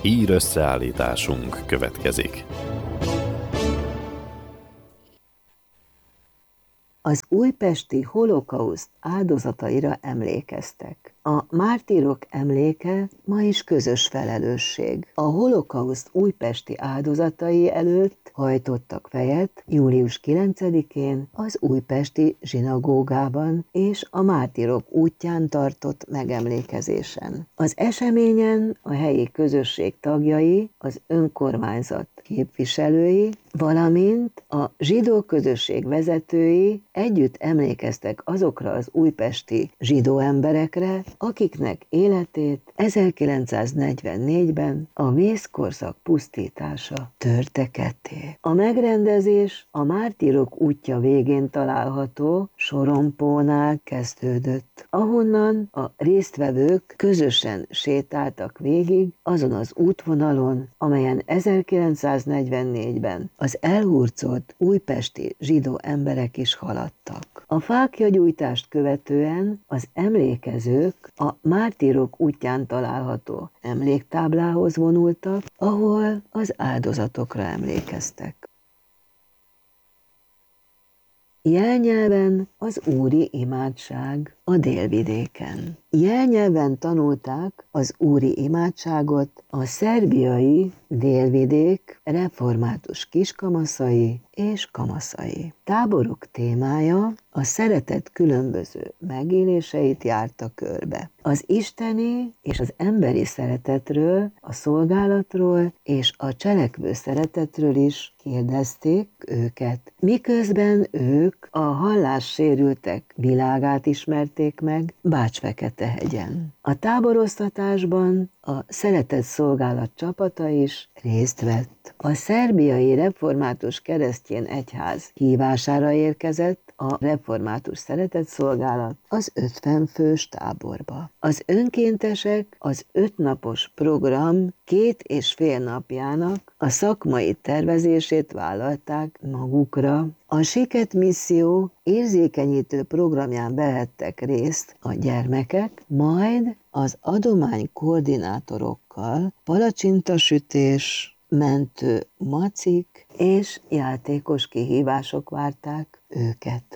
Hír összeállításunk következik. Az újpesti holokauszt áldozataira emlékeztek. A mártírok emléke ma is közös felelősség. A holokauszt újpesti áldozatai előtt hajtottak fejet július 9-én az újpesti zsinagógában és a mártírok útján tartott megemlékezésen. Az eseményen a helyi közösség tagjai, az önkormányzat képviselői, valamint a zsidó közösség vezetői együtt emlékeztek azokra az újpesti zsidó emberekre, akiknek életét 1944-ben a vészkorszak pusztítása törte ketté. A megrendezés a Mártírok útja végén található sorompónál kezdődött, ahonnan a résztvevők közösen sétáltak végig azon az útvonalon, amelyen 1944-ben az elhurcolt újpesti zsidó emberek is haladtak. A fáklyagyújtást követően az emlékezők a Mártírok útján található emléktáblához vonultak, ahol az áldozatokra emlékeztek. Jelnyelven az úri imádság a délvidéken. Jelnyelven tanulták az úri imádságot a szerbiai délvidék református kiskamaszai és kamaszai. Táborok témája a szeretet különböző megéléseit járta körbe. Az isteni és az emberi szeretetről, a szolgálatról és a cselekvő szeretetről is kérdezték őket, miközben ők a hallássérültek világát ismerték meg Bács-Fekete-hegyen. A táboroztatásban a szeretett szolgálat csapata is részt vett. A szerbiai református keresztény egyház hívására érkezett a református szeretetszolgálat az 50 fős táborba. Az önkéntesek az 5 napos program 2,5 napjának a szakmai tervezését vállalták magukra. A Siket misszió érzékenyítő programján vehettek részt a gyermekek, majd az adomány koordinátorokkal palacsintasütés, mentő macik és játékos kihívások várták őket.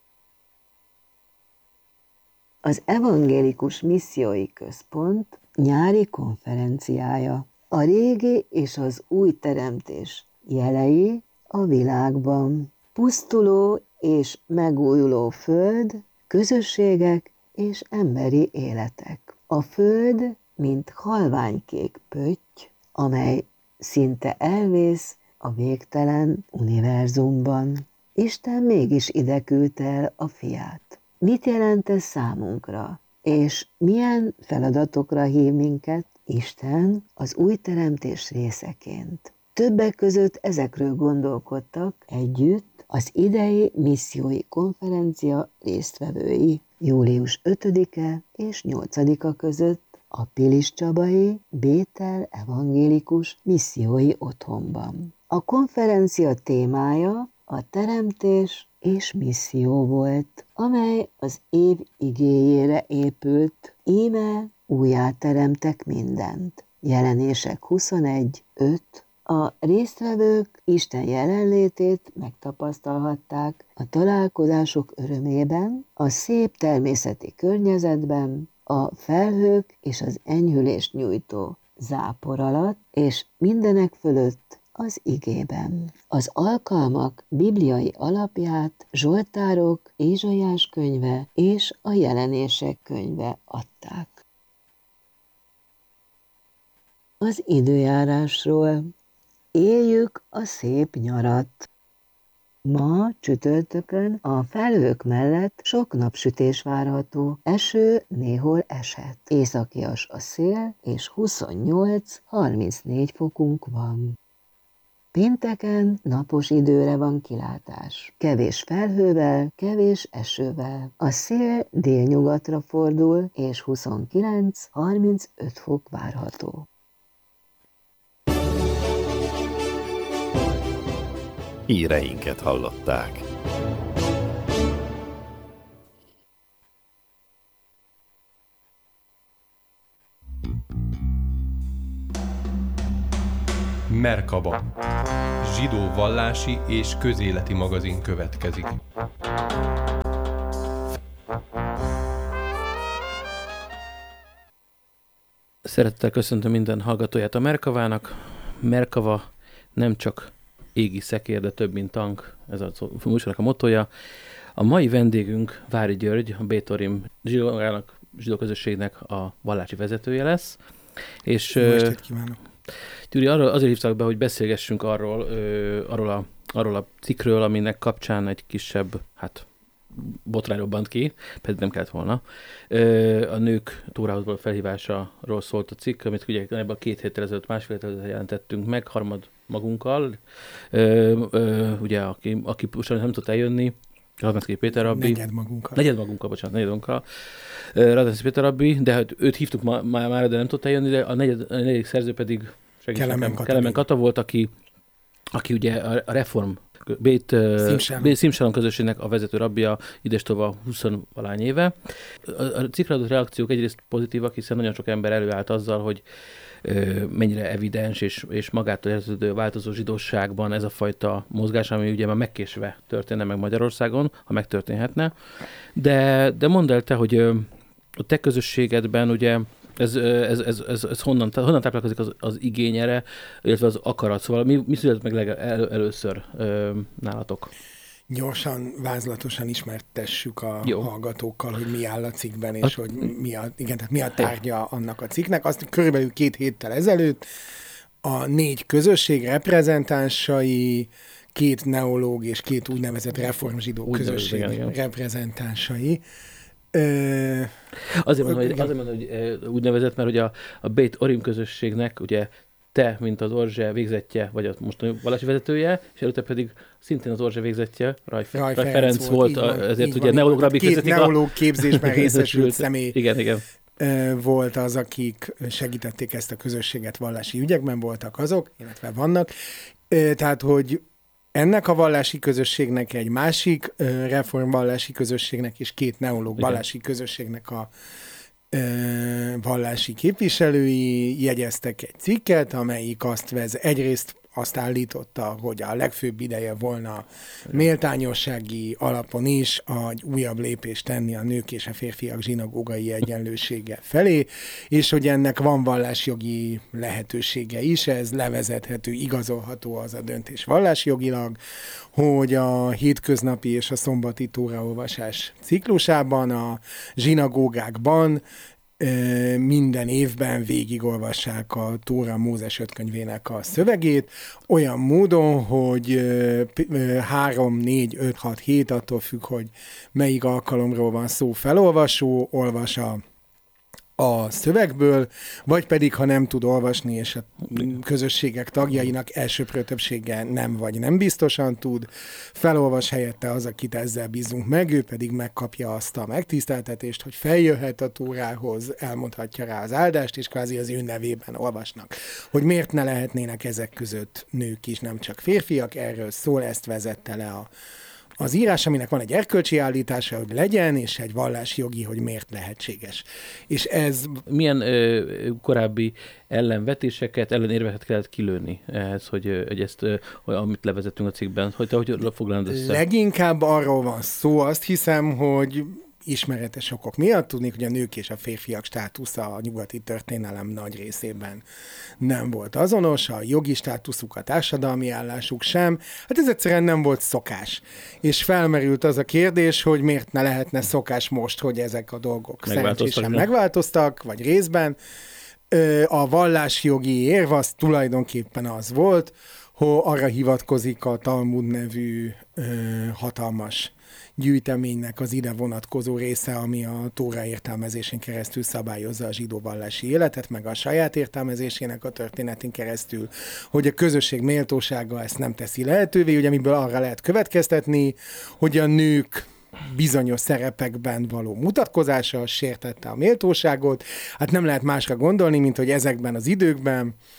Az Evangélikus Missziói Központ nyári konferenciája. A régi és az új teremtés jelei a világban. Pusztuló és megújuló föld, közösségek és emberi életek. A föld, mint halványkék pötty, amely szinte elvész a végtelen univerzumban. Isten mégis ide küldte el a fiát. Mit jelent ez számunkra? És milyen feladatokra hív minket Isten az új teremtés részeként? Többek között ezekről gondolkodtak együtt az idei missziói konferencia résztvevői július 5-e és 8-a között a Piliscsabai Bétel Evangélikus Missziói Otthonban. A konferencia témája a teremtés és misszió volt, amely az év igéjére épült, íme újjáteremtek mindent. Jelenések 21:5. A résztvevők Isten jelenlétét megtapasztalhatták a találkozások örömében, a szép természeti környezetben, a felhők és az enyhülést nyújtó zápor alatt, és mindenek fölött az igében. Az alkalmak bibliai alapját Zsoltárok, Ézsaiás könyve és a Jelenések könyve adták. Az időjárásról. Éljük a szép nyarat. Ma csütörtökön a felhők mellett sok napsütés várható, eső néhol eshet. Északias a szél, és 28-34 fokunk van. Pénteken napos időre van kilátás. Kevés felhővel, kevés esővel. A szél délnyugatra fordul, és 29-35 fok várható. Híreinket hallották. Merkava. Zsidó vallási és közéleti magazin következik. Szeretettel köszöntöm minden hallgatóját a Merkavának. Merkava nem csak égi szekér, de több, mint tank. Ez a műsornak a mottoja. A mai vendégünk Vári György, a Bétorim zsidó közösségnek a vallási vezetője lesz. És jó estét kívánok! Gyuri, azért hívtak be, hogy beszélgessünk arról a cikkről, aminek kapcsán egy kisebb, botrány robbant ki, pedig nem kellett volna. A nők Tórához való felhívásáról szólt a cikk, amit ugye ebben a 2 héttel ezelőtt, másfél héttel ezelőtt jelentettünk meg, harmad magunkkal. Ugye, aki most nem tudott eljönni, Radnánszky Péter rabbi. Negyed magunkkal. Radnánszky Péter rabbi, de őt hívtuk már, de nem tudott eljönni, de a negyedik szerző pedig Kelemen Kata volt, aki ugye a Reform Szimsalom közösségnek a vezető rabbia, idestova 20-valány éve. A cikkre adott reakciók egyrészt pozitívak, hiszen nagyon sok ember előállt azzal, hogy mennyire evidens és magától értetődő változó zsidóságban ez a fajta mozgás, ami ugye már megkésve történne meg Magyarországon, ha megtörténhetne. De mondd el te, hogy a te közösségedben ugye ez honnan táplálkozik az igény erre, illetve az akarat? Szóval mi született meg először nálatok? Gyorsan, vázlatosan ismertessük a hallgatókkal, hogy mi áll a cikkben, és hogy mi a tárgya annak a cikknek. Azt körülbelül 2 héttel ezelőtt a 4 közösség reprezentánsai, 2 neológ és 2 úgynevezett reformzsidó közösség reprezentánsai. Azért mondom, hogy úgynevezett, mert ugye a Beit Orim közösségnek ugye te, mint az Orzse végzettje, vagy a mostani vallási vezetője, és előtte pedig szintén az Orzse végzettje, Raj Ferenc volt, ezért ugye neológ rabbi között. 2 neológ képzésben részesült személy igen. Volt az, akik segítették ezt a közösséget vallási ügyekben, voltak azok, illetve vannak. Tehát, hogy ennek a vallási közösségnek, egy másik reformvallási közösségnek és 2 neológ vallási közösségnek a vallási képviselői jegyeztek egy cikket, amelyik egyrészt azt állította, hogy a legfőbb ideje volna méltányossági alapon is egy újabb lépést tenni a nők és a férfiak zsinagógai egyenlősége felé, és hogy ennek van vallásjogi lehetősége is, ez levezethető, igazolható az a döntés vallásjogilag, hogy a hétköznapi és a szombati tóraolvasás ciklusában a zsinagógákban minden évben végigolvassák a Tóra Mózes 5 könyvének a szövegét, olyan módon, hogy 3, 4, 5, 6, 7, attól függ, hogy melyik alkalomról van szó, felolvasó, olvas a szövegből, vagy pedig, ha nem tud olvasni, és a közösségek tagjainak elsőprő többsége nem vagy nem biztosan tud, felolvas helyette az, akit ezzel bízunk meg, ő pedig megkapja azt a megtiszteltetést, hogy feljöhet a Tórához, elmondhatja rá az áldást, és kvázi az ő nevében olvasnak. Hogy miért ne lehetnének ezek között nők is, nem csak férfiak, erről szól, ezt vezette le az írás, aminek van egy erkölcsi állítása, hogy legyen, és egy vallásjogi, hogy miért lehetséges. És ez... Milyen korábbi ellenvetéseket, ellenérveket kellett kilőni ehhez, hogy ezt, amit levezettünk a cikkben, hogy foglalod össze? Leginkább arról van szó, azt hiszem, hogy ismeretes okok miatt tudni, hogy a nők és a férfiak státusza a nyugati történelem nagy részében nem volt azonos, a jogi státuszuk, a társadalmi állásuk sem. Hát ez egyszerűen nem volt szokás. És felmerült az a kérdés, hogy miért ne lehetne szokás most, hogy ezek a dolgok szerencsésen megváltoztak, vagy részben. A vallásjogi érv az tulajdonképpen az volt, hogy arra hivatkozik a Talmud nevű hatalmas gyűjteménynek az ide vonatkozó része, ami a Tóra értelmezésén keresztül szabályozza a zsidó vallási életet, meg a saját értelmezésének a történetén keresztül, hogy a közösség méltósága ezt nem teszi lehetővé, ugye amiből arra lehet következtetni, hogy a nők bizonyos szerepekben való mutatkozása sértette a méltóságot. Hát nem lehet másra gondolni, mint hogy ezekben az időkben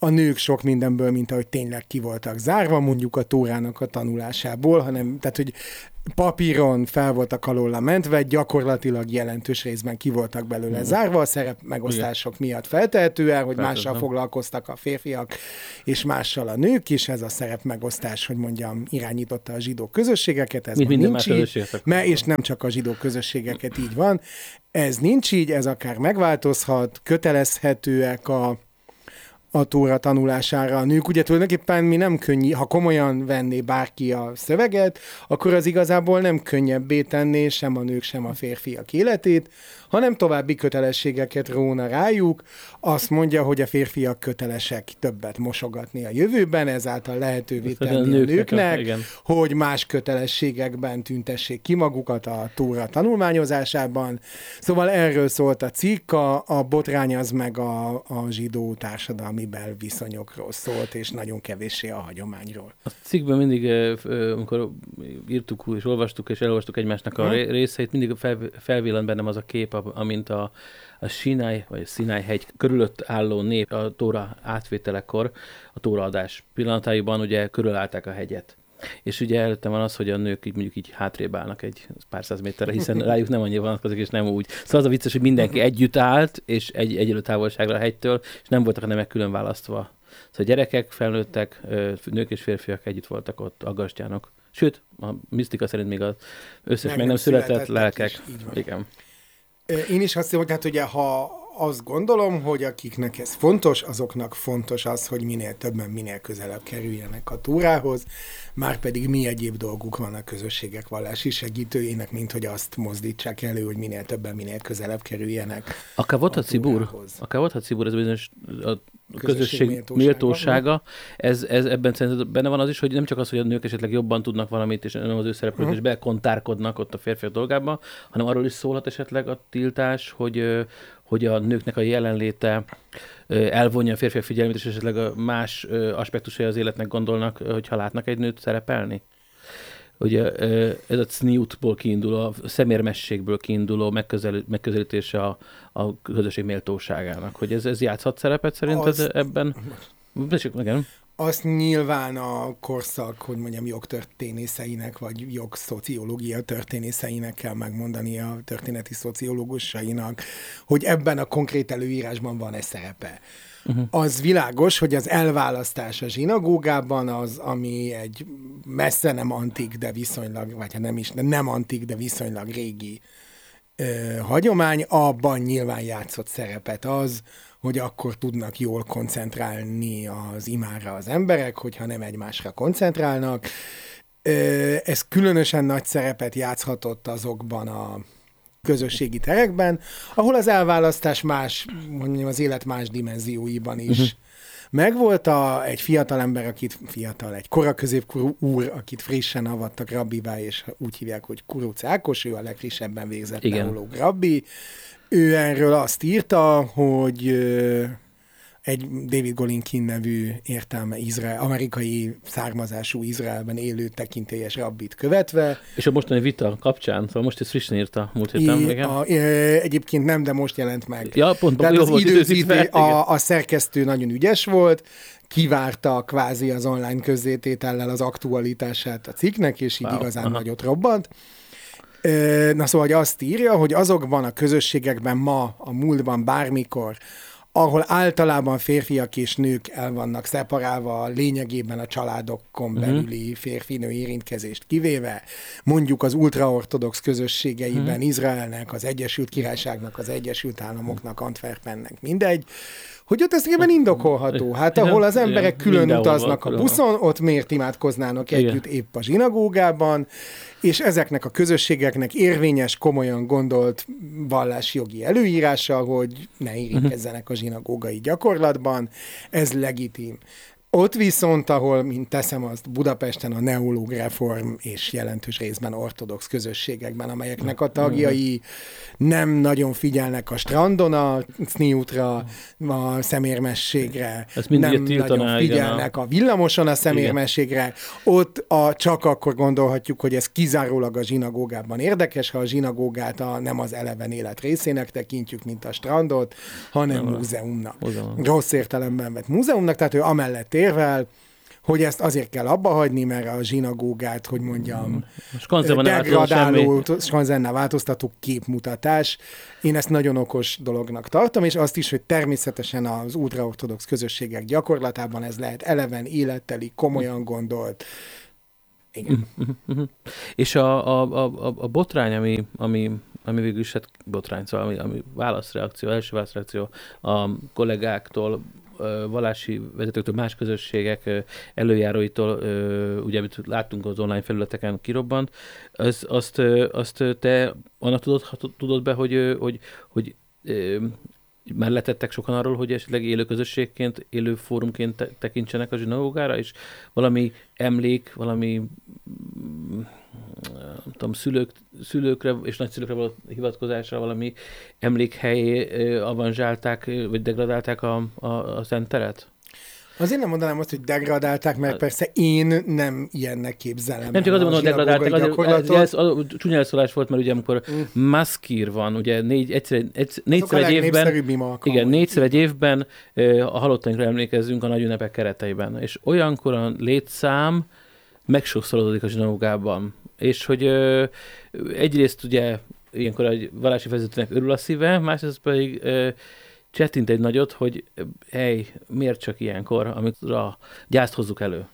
a nők sok mindenből, mint ahogy tényleg ki voltak zárva, mondjuk a Tórának a tanulásából, hanem, tehát, hogy papíron fel voltak alóla mentve, gyakorlatilag jelentős részben ki voltak belőle zárva, a szerep megosztások miatt feltehetően, hogy mással foglalkoztak a férfiak, és mással a nők is, ez a szerep megosztás, hogy mondjam, irányította a zsidó közösségeket, ez nincs így, és nem csak a zsidó közösségeket így van, ez nincs így, ez akár megváltozhat, kötelezhetőek a Tóra tanulására a nők. Ugye tulajdonképpen mi nem könnyű, ha komolyan venné bárki a szöveget, akkor az igazából nem könnyebbé tenné sem a nők, sem a férfiak életét, hanem további kötelességeket róna rájuk. Azt mondja, hogy a férfiak kötelesek többet mosogatni a jövőben, ezáltal lehetővé tenni a nőknek, hogy más kötelességekben tüntessék ki magukat a Tóra tanulmányozásában. Szóval erről szólt a cikk, a botrány az meg a zsidó társadalmi belviszonyokról szólt, és nagyon kevéssé a hagyományról. A cikkben mindig, amikor írtuk és olvastuk, és elolvastuk egymásnak a részeit, mindig felvillant bennem az a kép, amint a Sinai, vagy a Sinai hegy körülött álló nép a Tóra átvételekor, a Tóra adás pillanatáiban ugye körülállták a hegyet. És ugye előttem van az, hogy a nők így mondjuk így hátrébb állnak egy pár száz méterre, hiszen rájuk nem annyira vonatkozik, és nem úgy. Szóval az a vicces, hogy mindenki együtt állt, és egyenlő távolságra a hegytől, és nem voltak a nemek külön választva. Szóval gyerekek, felnőttek, nők és férfiak együtt voltak ott, aggastyánok. Sőt, a misztika szerint még az összes meg nem született lelkek. Igen. Én is azt mondom, hogy hát ugye, ha azt gondolom, hogy akiknek ez fontos, azoknak fontos az, hogy minél többen, minél közelebb kerüljenek a Tórához, márpedig mi egyéb dolguk van a közösségek vallási segítőjének, mint hogy azt mozdítsák elő, hogy minél többen, minél közelebb kerüljenek a Tórához. A Kavotha Cibur, ez bizonyos a közösség méltósága. Ez ebben szerintem benne van az is, hogy nem csak az, hogy a nők esetleg jobban tudnak valamit, és nem az ő szerepük, és bekontárkodnak ott a férfiak dolgában, hanem arról is szólhat esetleg a tiltás, hogy a nőknek a jelenléte elvonja a férfiak figyelmét, és esetleg a más aspektusai az életnek gondolnak, hogyha látnak egy nőt szerepelni. Ugye ez a cniutból kiinduló, a szemérmességből kiinduló megközelítése a közösség méltóságának. Hogy ez játszhat szerepet szerinted ebben? Igen. Azt nyilván a korszak, hogy mondjam, jogtörténészeinek, vagy jogszociológia történészeinek kell megmondani a történeti szociológusainak, hogy ebben a konkrét előírásban van-e szerepe. Az világos, hogy az elválasztás a zsinagógában az, ami egy messze nem antik, de viszonylag, vagy nem is, de nem antik, de viszonylag régi hagyomány, abban nyilván játszott szerepet az, hogy akkor tudnak jól koncentrálni az imára az emberek, hogyha nem egymásra koncentrálnak. Ez különösen nagy szerepet játszhatott azokban a közösségi terekben, ahol az elválasztás más, mondjam, az élet más dimenzióiban is megvolt. Egy fiatalember, egy koraközépkorú úr, akit frissen avattak rabbivá, és úgy hívják, hogy Kuruc Ákos, ő a legfrissebben végzett teológ rabbi. Ő erről azt írta, hogy egy David Golinkin nevű értelme amerikai származású Izraelben élő tekintélyes rabbit követve. És a mostani vita kapcsán, szóval most ezt frissen írta múlt héten. Egyébként nem, de most jelent meg. Ja, pont tehát az időzítő, a szerkesztő nagyon ügyes volt, kivárta kvázi az online közzététellel az aktualitását a cikknek, és így igazán nagyot robbant. Na szóval, hogy azt írja, hogy azokban a közösségekben ma, a múltban, bármikor, ahol általában férfiak és nők el vannak szeparálva, lényegében a családokon belüli férfi-nő érintkezést kivéve, mondjuk az ultraortodox közösségeiben, Izraelnek, az Egyesült Királyságnak, az Egyesült Államoknak, Antwerpennek, mindegy, hogy ott ez egyébként indokolható. Hát ahol az emberek külön utaznak a buszon, ott miért imádkoznának együtt épp a zsinagógában, és ezeknek a közösségeknek érvényes, komolyan gondolt vallásjogi előírása, hogy ne érintkezzenek a zsinagógai gyakorlatban, ez legitim. Ott viszont, ahol, mint teszem azt, Budapesten a neológ reform és jelentős részben ortodox közösségekben, amelyeknek a tagjai nem nagyon figyelnek a strandon, a cniutra, a szemérmességre, nem nagyon figyelnek a villamoson a szemérmességre, ott csak akkor gondolhatjuk, hogy ez kizárólag a zsinagógában érdekes, ha a zsinagógát nem az eleven élet részének tekintjük, mint a strandot, hanem múzeumnak. Rossz értelemben vett múzeumnak, tehát ő amellett érvel, hogy ezt azért kell abba hagyni, mert a zsinagógát, hogy mondjam, degradáló, skanzennel változtató képmutatás. Én ezt nagyon okos dolognak tartom, és azt is, hogy természetesen az ultraortodox közösségek gyakorlatában ez lehet eleven, életteli, komolyan gondolt. Igen. És a botrány, ami végül is botrány, szóval ami első válaszreakció a kollégáktól, vallási vezetőktől, más közösségek előjáróitól, ugye, amit láttunk az online felületeken kirobbant, azt te annak tudod be, hogy már letettek sokan arról, hogy esetleg élő közösségként, élő fórumként tekintsenek a zsinagógára, és valami emlék, valami nem tudom, szülőkre és nagyszülőkre való hivatkozásra valami emlékhelyé avanzsálták, vagy degradálták a szent teret? Azért nem mondanám azt, hogy degradálták, mert persze én nem ilyennek képzelem. Nem csak azért mondom, hogy degradálták, ez csúnya elszólás volt, mert ugye amikor maszkír van, ugye négyszer egy évben a halottainkra emlékezzünk a nagy ünnepek kereteiben. És olyankor a létszám megsokszorozódik a zsinagógában. És hogy egyrészt ugye ilyenkor egy vallási vezetőnek örül a szíve, másrészt pedig csettint egy nagyot, hogy miért csak ilyenkor, amikor a gyászt hozzuk elő.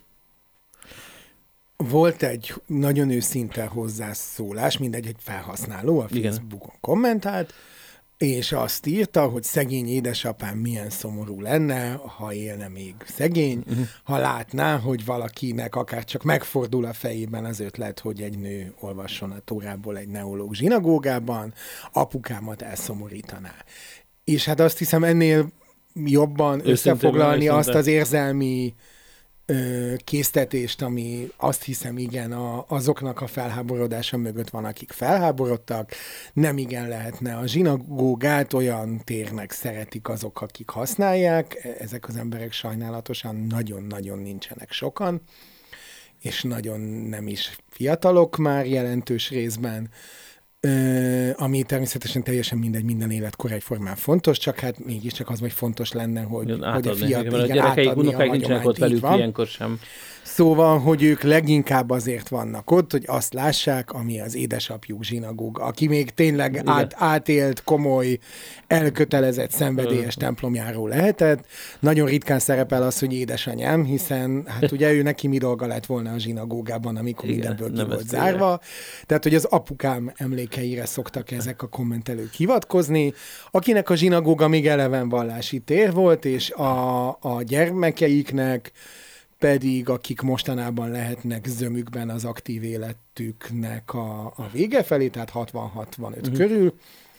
Volt egy nagyon őszinte hozzászólás, egy felhasználó a Facebookon kommentált, és azt írta, hogy szegény édesapám milyen szomorú lenne, ha élne még szegény, ha látná, hogy valakinek akár csak megfordul a fejében az ötlet, hogy egy nő olvasson a Tórából egy neológ zsinagógában, apukámat elszomorítaná. És hát azt hiszem ennél jobban összefoglalni azt az érzelmi késztetést, ami azt hiszem igen azoknak a felháborodása mögött van, akik felháborodtak. Nem igen lehetne a zsinagógát, olyan térnek szeretik azok, akik használják. Ezek az emberek sajnálatosan nagyon-nagyon nincsenek sokan, és nagyon nem is fiatalok már jelentős részben. Ami természetesen teljesen mindegy, minden életkor egyformán fontos, csak hát mégiscsak az, hogy fontos lenne, hogy a fiatal, a gyerekeik, unokáik nincsenek ott velük ilyenkor sem. Szóval, hogy ők leginkább azért vannak ott, hogy azt lássák, ami az édesapjuk zsinagóga, aki még tényleg átélt, komoly, elkötelezett, szenvedélyes templomjáró lehetett. Nagyon ritkán szerepel az, hogy édesanyám, hiszen hát ugye ő neki mi dolga lett volna a zsinagógában, amikor mindenből ki volt zárva. Tehát, hogy az apukám emlékeire szoktak ezek a kommentelők hivatkozni, akinek a zsinagóga még eleven vallási tér volt, és a gyermekeiknek pedig, akik mostanában lehetnek zömükben az aktív életüknek a vége felé, tehát 60-65 körül.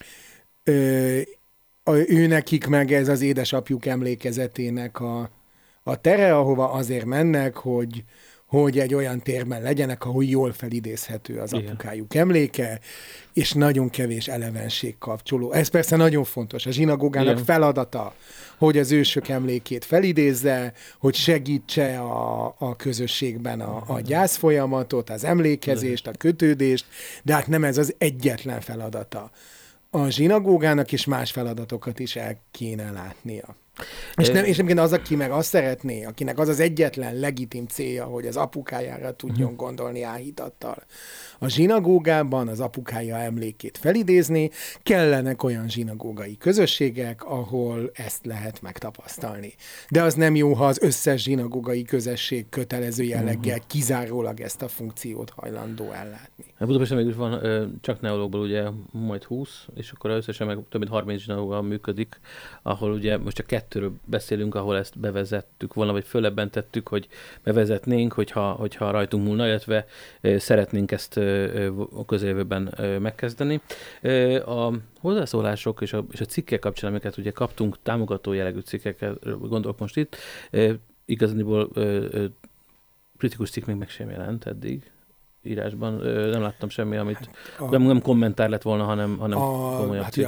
Ő nekik meg ez az édesapjuk emlékezetének a tere, ahova azért mennek, hogy egy olyan térben legyenek, ahol jól felidézhető az apukájuk emléke, és nagyon kevés elevenség kapcsoló. Ez persze nagyon fontos. A zsinagógának feladata, hogy az ősök emlékét felidézze, hogy segítse a közösségben a gyászfolyamatot, az emlékezést, a kötődést, de hát nem ez az egyetlen feladata. A zsinagógának is más feladatokat is el kéne látnia. És egyébként az, aki meg azt szeretné, akinek az az egyetlen legitim célja, hogy az apukájára tudjon gondolni áhítattal. A zsinagógában az apukája emlékét felidézni, kellenek olyan zsinagógai közösségek, ahol ezt lehet megtapasztalni. De az nem jó, ha az összes zsinagógai közösség kötelező jelleggel kizárólag ezt a funkciót hajlandó ellátni. A Budapesten mégis van csak neológból ugye majd 20, és akkor összesen meg több mint 30 zsinagóga működik, ahol ugye most csak 2-ről beszélünk, ahol ezt bevezettük volna, vagy fölebben tettük, hogy bevezetnénk, hogyha rajtunk múlna, illetve szeretnénk ezt a közeljövőben megkezdeni. A hozzászólások és a cikkek kapcsán, amiket ugye kaptunk, támogató jellegű cikkeket gondolok most itt, igazából kritikus cikk még meg sem jelent eddig írásban. Nem láttam semmi, amit nem kommentár lett volna, hanem komolyabb cikk.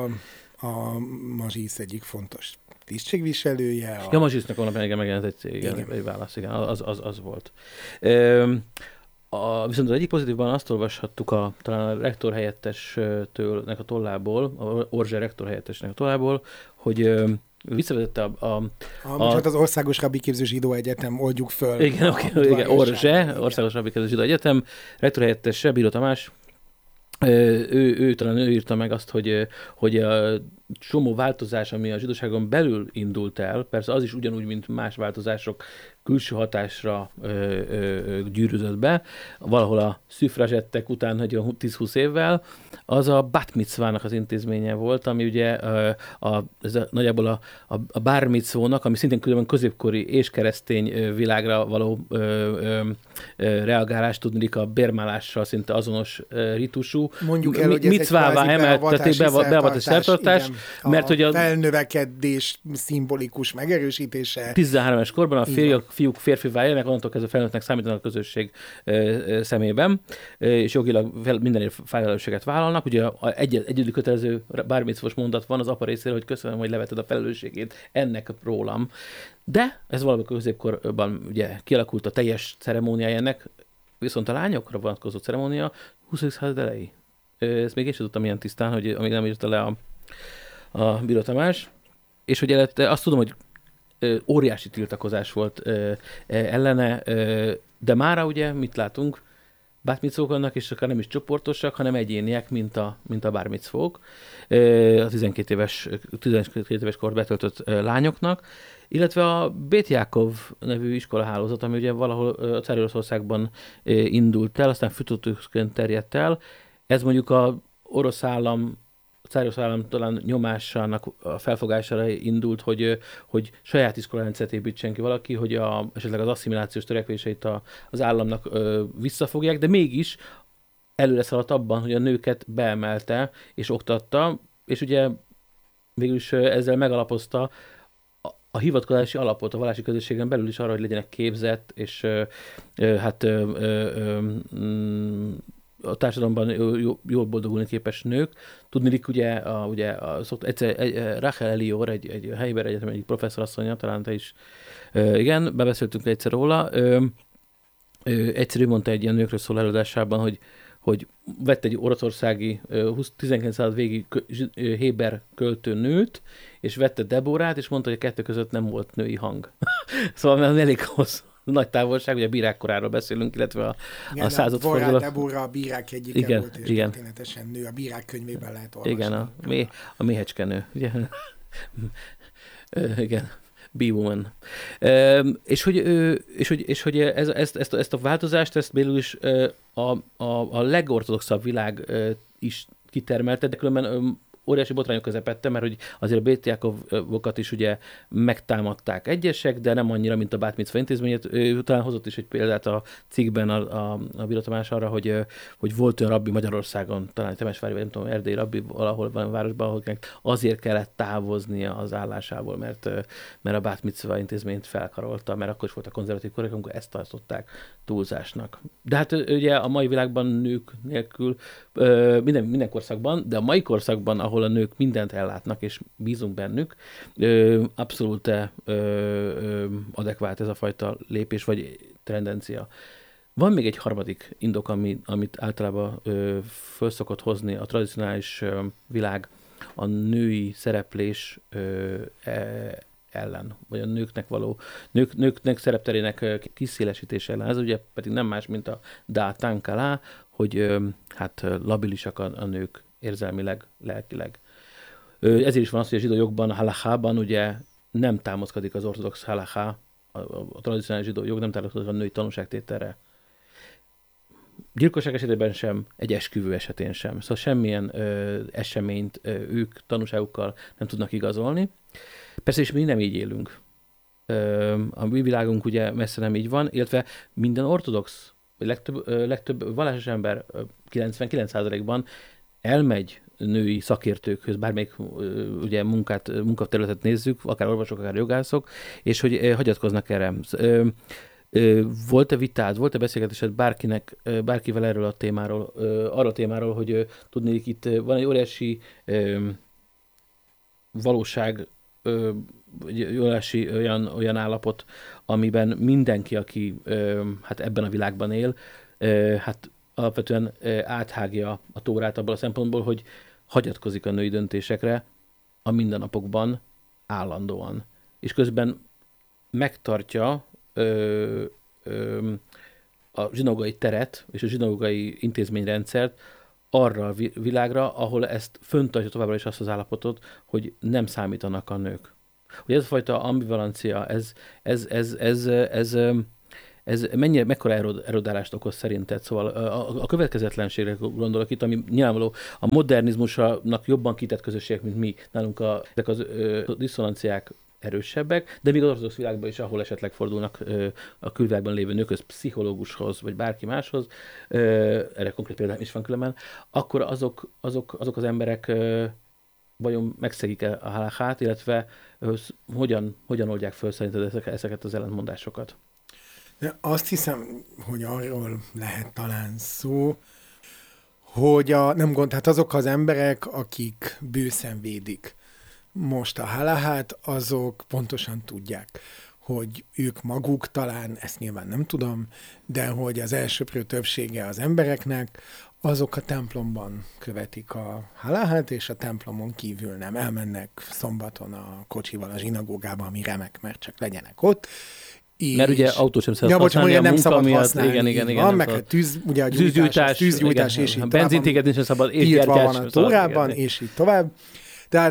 A Mazsisz egyik fontos tisztségviselője. Ja, Mazsisznak honlapján megjelent egy cég, egy válasz, igen, az volt. Viszont az egyik pozitívban azt olvashattuk talán a rektor helyettesnek a tollából, a Orzse rektor helyettesnek a tollából, hogy visszavezette az Országos Rabbiképző Zsidó Egyetem, oldjuk föl. Igen, Orzse, Országos Rabbiképző Zsidó Egyetem, rektor helyettese, Bíró Tamás, ő írta meg azt, hogy a csomó változás, ami a zsidóságon belül indult el, persze az is ugyanúgy, mint más változások, külső gyűrűzött be, valahol a szüfrazsettek után 10-20 évvel, az a bat mitzvának az intézménye volt, ami ugye nagyjából a bár mitzvónak, ami szintén különben középkori és keresztény világra való reagálást tudnék a bérmálással szinte azonos ritusú. Mondjuk el, hogy ez mitzvává emeltették, beavatási szertartás, mert hogy a felnövekedés szimbolikus megerősítése. 13 éves korban a fiúk férfivá élnek, onnantól kezdve felnőttnek számítanak a közösség szemében, és jogilag minden felelősséget vállalnak. Ugye egyedül kötelező bármicvos mondat van az apa részéről, hogy köszönöm, hogy leveted a felelősségét ennek rólam. De ez valamikor középkorban ugye kialakult a teljes ceremóniája ennek, viszont a lányokra vonatkozó ceremónia 20. század elejé. Ezt még én sem tudtam ilyen tisztán, hogy amíg nem írta le a Bíró Tamás. És hogy azt tudom, hogy óriási tiltakozás volt ellene, de mára ugye mit látunk? Bátmicvók vannak, és akár nem is csoportosak, hanem egyéniek, mint a bármicvók, a 12 éves kor betöltött lányoknak, illetve a Bét Jákov nevű iskolahálózat, ami ugye valahol a Cár-Oroszországban indult el, aztán fütőtőként terjedt el. Ez mondjuk a orosz állam, a Cár-Orosz állam talán nyomásának a felfogására indult, hogy saját iskolarendszert építsen ki valaki, hogy esetleg az asszimilációs törekvéseit az államnak visszafogják, de mégis előre szaladt abban, hogy a nőket beemelte és oktatta, és ugye végülis ezzel megalapozta a hivatkozási alapot a vallási közösségen belül is arra, hogy legyenek képzett, és a társadalomban jól boldogulni képes nők. Tudniillik, Rachel Elior, egy Heiber Egyetem egyik professzorasszonya, talán te is, igen, bebeszéltünk egyszer róla. Egyszer mondta egy ilyen nőkről szóló előadásában, hogy vett egy oroszországi 19. század végi héber költőnőt, és vette Deborát, és mondta, hogy a kettő között nem volt női hang. Szóval elég hosszú. Nagy távolság, ugye a bírák koráról beszélünk, illetve a századforduló. Vorrát Debora a bírák egyike volt, és történetesen nő. A bírák könyvében lehet olvasni. Igen, a méhecskenő. Ugye? Igen. B-woman. És hogy ezt a változást, ezt belül is a legortodoxabb világ is kitermelte, de különben óriási botrányok közepette, mert hogy azért a Bét Jákovokat is ugye megtámadták egyesek, de nem annyira, mint a Bát Micva intézményét. Ő utána hozott is egy példát a cikkben a Bíró Tamás arra, hogy volt olyan rabbi Magyarországon, talán Temesvári, vagy nem tudom, erdélyi rabbi valahol van a városban, ahol azért kellett távoznia az állásából, mert a Bát Micva intézményt felkarolta, mert akkor is volt a konzervatív korek, amikor ezt tartották túlzásnak. De hát ugye a mai világban nők nélkül, minden korszakban, de a mai korszakban, ahol a nők mindent ellátnak, és bízunk bennük, abszolút adekvált ez a fajta lépés, vagy tendencia. Van még egy harmadik indok, amit általában föl szokott hozni a tradicionális világ a női szereplés ellen, vagy a nőknek szerepterének kiszélesítése ellen. Ez ugye pedig nem más, mint a dátán kalá, hogy hát labilisak a nők érzelmileg, lelkileg. Ezért is van az, hogy a zsidó jogban, a halachában ugye nem támaszkodik az ortodox halacha, a tradicionális zsidó jog nem támaszkodik a női tanúságtételre. Gyilkosság esetében sem, egy esküvő esetén sem. Szóval semmilyen eseményt ők tanúságukkal nem tudnak igazolni. Persze is mi nem így élünk. A mi világunk ugye messze nem így van, illetve minden ortodox, vagy legtöbb vallásos ember 99%-ban elmegy női szakértőkhöz, bármelyik ugye munkaterületet nézzük, akár orvosok, akár jogászok, és hogy hagyatkoznak erre. Volt-e vitád, volt-e beszélgetésed bárkivel erről a témáról, arra a témáról, hogy tudnék, itt van egy óriási valóság, óriási olyan állapot, amiben mindenki, aki hát ebben a világban él, hát alapvetően áthágja a Tórát abban a szempontból, hogy hagyatkozik a női döntésekre a mindennapokban állandóan. És közben megtartja a zsinagógai teret és a zsinagógai intézményrendszert arra a világra, ahol ezt föntartja továbbra is azt az állapotot, hogy nem számítanak a nők. Hogy ez a fajta ambivalencia, ez mekkora erodálást okoz szerinted? Szóval a következetlenségre gondolok itt, ami nyilvánvaló a modernizmusnak jobban kitett közösségek, mint mi. Nálunk ezek az diszonanciák erősebbek, de még az ortodox világban is, ahol esetleg fordulnak a külvilágban lévő nőkhöz, pszichológushoz, vagy bárki máshoz, erre konkrét példám is van különben, akkor azok az emberek vajon megszegik a halachát, illetve hogyan oldják föl szerinted ezeket az ellentmondásokat? De azt hiszem, hogy arról lehet talán szó, hogy hát azok az emberek, akik bőszen védik most a halachát, azok pontosan tudják, hogy ők maguk talán, ezt nyilván nem tudom, de hogy az elsöprő többsége az embereknek, azok a templomban követik a halachát, és a templomon kívül nem. Elmennek szombaton a kocsival a zsinagógába, ami remek, mert csak legyenek ott. Mert ugye autó sem szabad használni, a munka miatt. Igen, van, meg a tűzgyújtás, és így benzint égetni sem szabad, és tiltva van a Tórában, és így tovább. Tehát,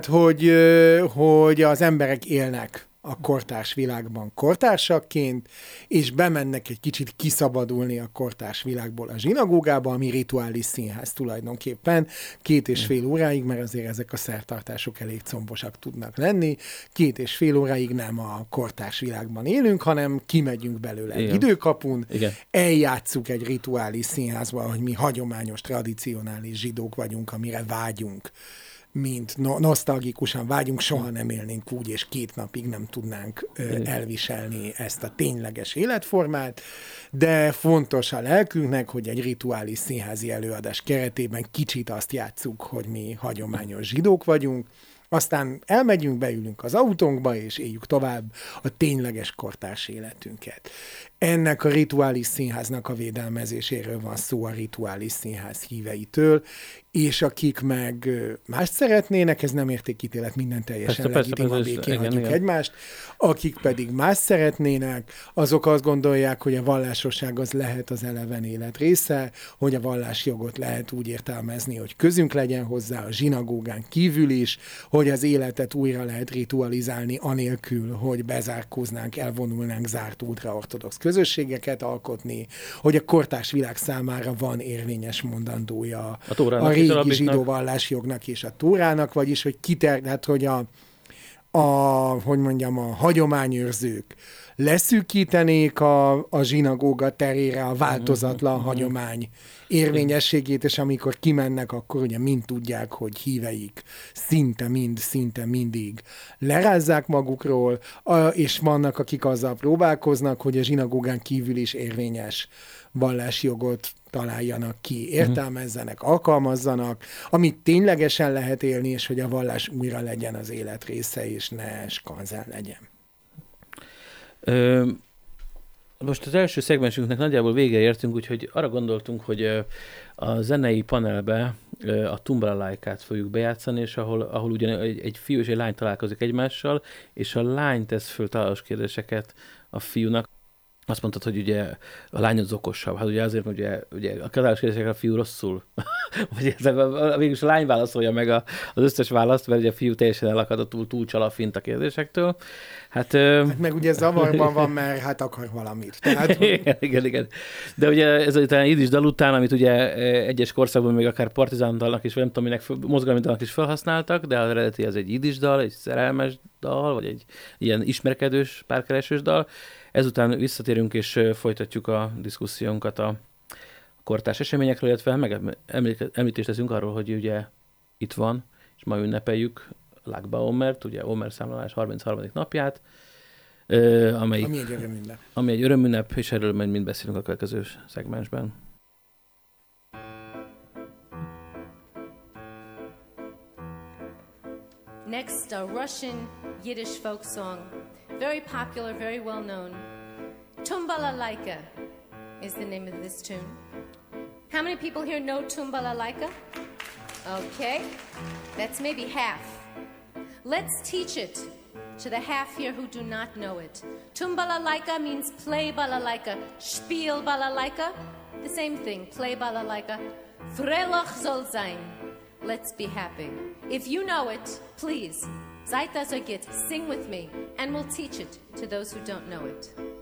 hogy az emberek élnek a kortárs világban kortársakként, és bemennek egy kicsit kiszabadulni a kortárs világból a zsinagógába, ami rituális színház tulajdonképpen, 2,5 óráig, mert azért ezek a szertartások elég combosak tudnak lenni, 2,5 óráig nem a kortárs világban élünk, hanem kimegyünk belőle egy időkapun, eljátsszuk egy rituális színházban, hogy mi hagyományos, tradicionális zsidók vagyunk, amire vágyunk, mint nosztalgikusan vágyunk, soha nem élnénk úgy, és 2 napig nem tudnánk elviselni ezt a tényleges életformát, de fontos a lelkünknek, hogy egy rituális színházi előadás keretében kicsit azt játsszuk, hogy mi hagyományos zsidók vagyunk, aztán elmegyünk, beülünk az autónkba, és éljük tovább a tényleges kortárs életünket. Ennek a rituális színháznak a védelmezéséről van szó a rituális színház híveitől, és akik meg mást szeretnének, ez nem értékítélet, minden teljesen legitim, a békén hagyjuk egymást, akik pedig más szeretnének, azok azt gondolják, hogy a vallásosság az lehet az eleven élet része, hogy a vallásjogot lehet úgy értelmezni, hogy közünk legyen hozzá a zsinagógán kívül is, hogy az életet újra lehet ritualizálni anélkül, hogy bezárkóznánk, elvonulnánk zárt ultraortodox közösségeket alkotni, hogy a kortárs világ számára van érvényes mondandója a régi zsidó vallásjognak és a Tórának, vagyis hogy tehát, hogy a hagyományőrzők leszűkítenék a zsinagóga terére a változatlan hagyomány érvényességét, és amikor kimennek, akkor ugye mind tudják, hogy híveik szinte mindig lerázzák magukról, és vannak, akik azzal próbálkoznak, hogy a zsinagógán kívül is érvényes vallásjogot találjanak ki, értelmezzenek, alkalmazzanak, amit ténylegesen lehet élni, és hogy a vallás újra legyen az élet része, és ne skanzen legyen. Most az első szegmensünknek nagyjából végére értünk, úgyhogy arra gondoltunk, hogy a zenei panelbe a Tumbalalaikát fogjuk bejátszani, és ahol ugyan egy fiú és egy lány találkozik egymással, és a lány tesz föl találós kérdéseket a fiúnak. Azt mondtad, hogy ugye a lány az okosabb. Hát ugye azért, hogy ugye a találós kérdésekre a fiú rosszul. Vagy végülis a lány válaszolja meg az összes választ, mert ugye a fiú teljesen elakad, túl csal a fint a kérdésektől. Hát meg ugye zavarban van, mert hát akar valamit. Tehát... igen. De ugye ez a jiddis dal után, amit ugye egyes korszakban még akár partizán dalnak is, vagy nem tudom, minek mozgalmi dalnak is felhasználtak, de az eredeti az egy jiddis dal, egy szerelmes dal, vagy egy ilyen ismerkedős, párkeresős dal. Ezután visszatérünk és folytatjuk a diszkusziónkat a kortárs eseményekről, illetve említést teszünk arról, hogy ugye itt van, és ma ünnepeljük Lag BaOmert, ugye Omer számlálás 33. napját, ami egy örömünnep, és erről majd mind beszélünk a következő szegmensben. Next, a Russian Yiddish folk song, very popular, very well known. Tumbalalaika is the name of this tune. How many people here know Tumbalalaika? Okay, that's maybe half. Let's teach it to the half here who do not know it. Tumbalalaika means play balalaika, spiel balalaika, the same thing, play balalaika. Frelach soll sein. Let's be happy. If you know it, please, seid das euch, sing with me, and we'll teach it to those who don't know it.